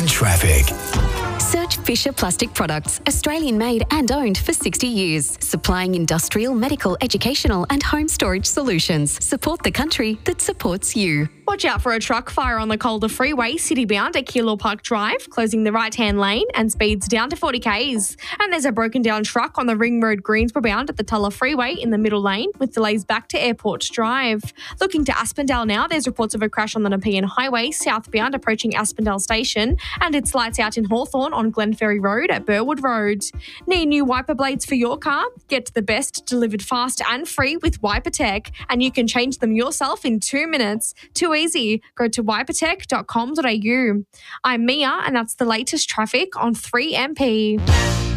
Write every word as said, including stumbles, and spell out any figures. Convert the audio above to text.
and traffic. Search Fisher Plastic Products, Australian made and owned for sixty years, supplying industrial, medical, educational and home storage solutions. Support the country that supports you. Watch out for a truck fire on the Calder Freeway, city-bound at Keilor Park Drive, closing the right-hand lane and speeds down to forty k's. And there's a broken-down truck on the Ring Road Greensboro-bound at the Tulla Freeway in the middle lane with delays back to Airport Drive. Looking to Aspendale now, there's reports of a crash on the Nepean Highway, southbound approaching Aspendale Station, and it's lights out in Hawthorn on Glenferrie Road at Burwood Road. Need new wiper blades for your car? Get the best delivered fast and free with Wiper Tech, and you can change them yourself in two minutes. Too easy. Go to wiper tech dot com dot a u. I'm Mia, and that's the latest traffic on three M P.